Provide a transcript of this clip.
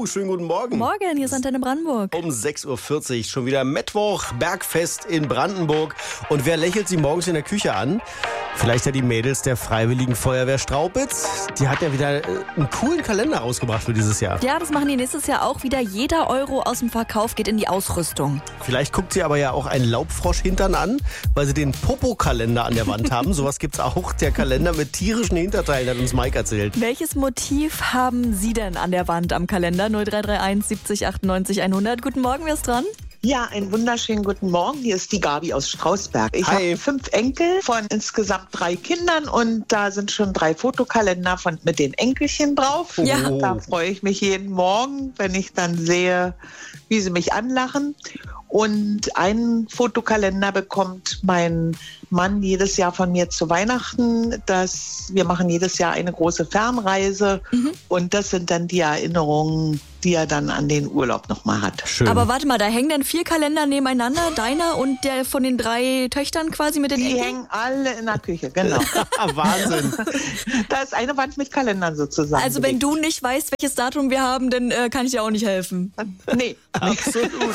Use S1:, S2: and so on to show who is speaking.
S1: schönen guten Morgen.
S2: Morgen, hier ist Antenne Brandenburg.
S1: Um 6.40 Uhr schon wieder Mittwoch, Bergfest in Brandenburg. Und wer lächelt sie morgens in der Küche an? Vielleicht ja die Mädels der Freiwilligen Feuerwehr Straubitz. Die hat ja wieder einen coolen Kalender rausgebracht für dieses Jahr.
S2: Ja, das machen die nächstes Jahr auch wieder. Jeder Euro aus dem Verkauf geht in die Ausrüstung.
S1: Vielleicht guckt sie aber ja auch einen Laubfrosch-Hintern an, weil sie den Popo-Kalender an der Wand haben. Sowas gibt's auch. Der Kalender mit tierischen Hinterteilen, hat uns Mike erzählt.
S2: Welches Motiv haben Sie denn an der Wand am Kalender? 0331 70 98 100. Guten Morgen, wer ist dran?
S3: Ja, einen wunderschönen guten Morgen. Hier ist die Gabi aus Strausberg. Ich habe 5 Enkel von insgesamt 3 Kindern und da sind schon 3 Fotokalender mit den Enkelchen drauf.
S2: Ja.
S3: Da freue ich mich jeden Morgen, wenn ich dann sehe, wie sie mich anlachen. Und einen Fotokalender bekommt mein Mann jedes Jahr von mir zu Weihnachten. Wir machen jedes Jahr eine große Fernreise und das sind dann die Erinnerungen, die er dann an den Urlaub nochmal hat.
S1: Schön.
S2: Aber warte mal, da hängen dann 4 Kalender nebeneinander, deiner und der von den 3 Töchtern quasi mit den
S3: Die
S2: Enkeln?
S3: hängen alle in der Küche, genau.
S1: Wahnsinn.
S3: Da ist eine Wand mit Kalendern sozusagen.
S2: Also wenn du nicht weißt, welches Datum wir haben, dann kann ich dir auch nicht helfen.
S3: Nee.
S1: Absolut.